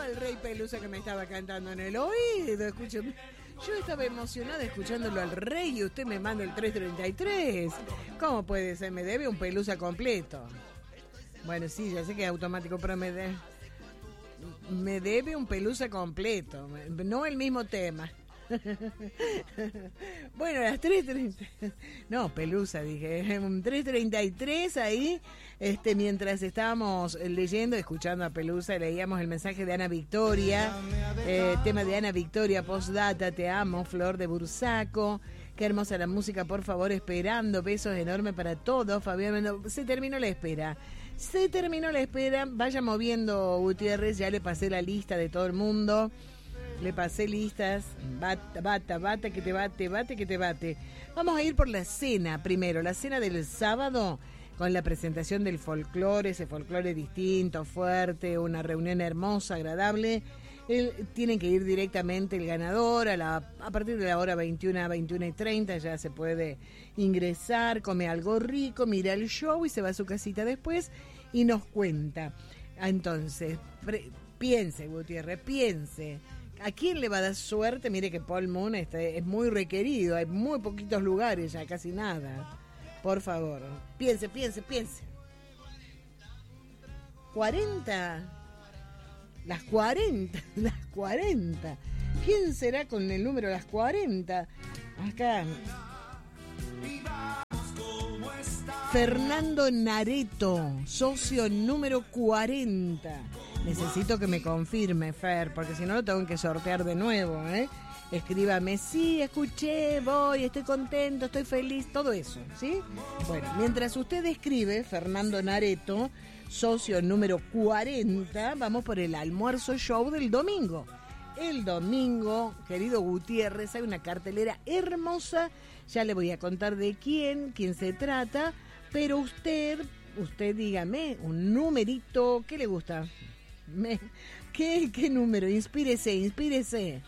el Rey Pelusa que me estaba cantando en el oído. Escúcheme. Yo estaba emocionada escuchándolo al Rey y usted me manda el 333. ¿Cómo puede ser? Me debe un Pelusa completo. Bueno, sí, ya sé que es automático, pero me debe un Pelusa completo. No el mismo tema. Bueno, a las 3:30. No, Pelusa, dije. Un 3:33 ahí. Mientras estábamos leyendo, escuchando a Pelusa, leíamos el mensaje de Ana Victoria. Tema de Ana Victoria, postdata, te amo, Flor de Bursaco. Qué hermosa la música, por favor, esperando. Besos enormes para todos, Fabián. Se terminó la espera. Vaya moviendo, Gutiérrez. Ya le pasé la lista de todo el mundo. Le pasé listas. Bata, que te bate. Vamos a ir por la cena primero. La cena del sábado, con la presentación del folclore, ese folclore distinto, fuerte, una reunión hermosa, agradable. Tienen que ir directamente el ganador a partir de la hora 21:30 ya se puede ingresar, come algo rico, mira el show y se va a su casita después y nos cuenta. Entonces, piense, Gutiérrez, piense. ¿A quién le va a dar suerte? Mire que Paul Moon es muy requerido, hay muy poquitos lugares, ya casi nada. Por favor, piense. 40. Las 40. ¿Quién será con el número las 40? Acá. Fernando Nareto, socio número 40. Necesito que me confirme, Fer, porque si no lo tengo que sortear de nuevo, ¿eh? Escríbame, sí, escuché, voy, estoy contento, estoy feliz, todo eso, ¿sí? Bueno, mientras usted escribe, Fernando Nareto, socio número 40, vamos por el almuerzo show del domingo. El domingo, querido Gutiérrez, hay una cartelera hermosa, ya le voy a contar de quién se trata, pero usted dígame un numerito, ¿qué le gusta? ¿Qué número? Inspírese.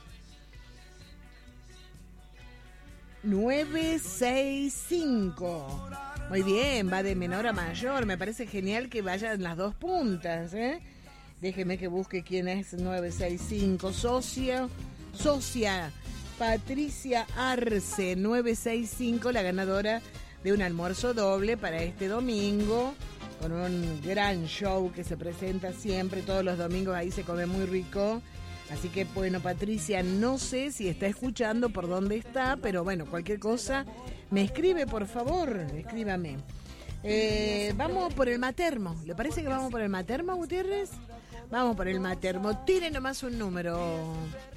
965. Muy bien, va de menor a mayor. Me parece genial que vayan las dos puntas, ¿eh? Déjeme que busque quién es 965. Socia Patricia Arce, 965, la ganadora de un almuerzo doble para este domingo, con un gran show que se presenta siempre, todos los domingos ahí se come muy rico. Así que, bueno, Patricia, no sé si está escuchando, por dónde está, pero bueno, cualquier cosa, me escribe, por favor, escríbame. Vamos por el Matermo. ¿Le parece que vamos por el Matermo, Gutiérrez? Vamos por el Matermo. Tire nomás un número.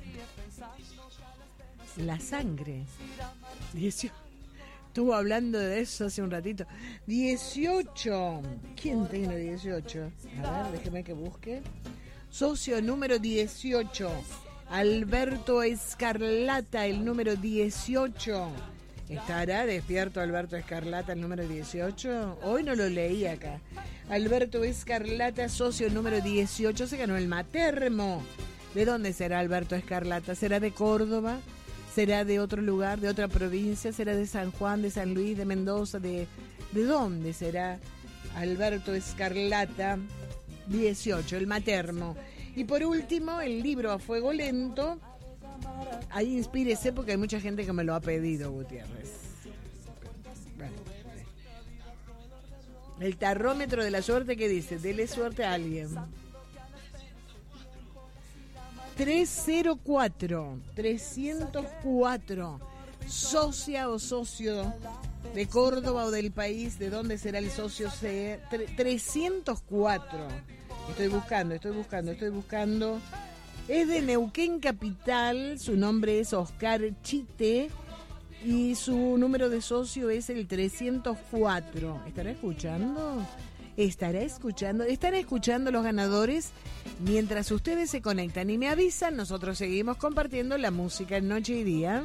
La sangre. 18. Estuvo hablando de eso hace un ratito. 18. ¿Quién tiene 18? A ver, déjeme que busque. Socio número 18. Alberto Escarlata, el número 18. ¿Estará despierto Alberto Escarlata, el número 18? Hoy no lo leí acá. Alberto Escarlata, socio número 18, se ganó el Matermo. ¿De dónde será Alberto Escarlata? ¿Será de Córdoba? ¿Será de otro lugar, de otra provincia? ¿Será de San Juan, de San Luis, de Mendoza? ¿De dónde será Alberto Escarlata? 18, el Matermo. Y por último, el libro A Fuego Lento. Ahí inspírese porque hay mucha gente que me lo ha pedido, Gutiérrez. Bueno. El tarrómetro de la suerte, ¿qué dice? Dele suerte a alguien. 304. Socia o socio de Córdoba o del país, ¿de dónde será el socio? 304. Estoy buscando. Es de Neuquén Capital, su nombre es Oscar Chite y su número de socio es el 304. ¿Estará escuchando? Están escuchando los ganadores mientras ustedes se conectan y me avisan. Nosotros seguimos compartiendo la música en Noche y Día.